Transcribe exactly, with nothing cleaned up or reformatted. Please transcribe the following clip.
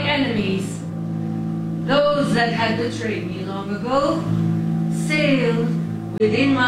enemies, those that had betrayed me long ago, sailed within my